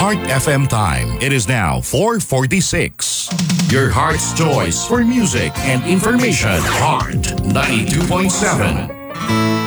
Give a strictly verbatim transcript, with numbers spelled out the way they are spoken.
Heart F M time. It is now four forty-six. Your heart's choice for music and information. Heart ninety-two point seven.